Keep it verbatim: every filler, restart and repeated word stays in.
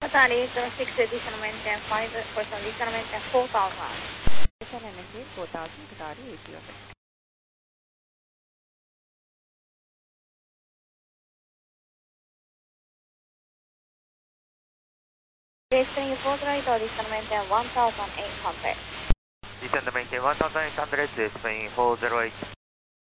Total is uh, six additional maintain, five person additional maintain, four thousand. Additional maintain four thousand, Qatari eighty of it. Descending four right or additional maintain one thousand eight hundred. Descend maintain one thousand eight hundred, descend four zero eight.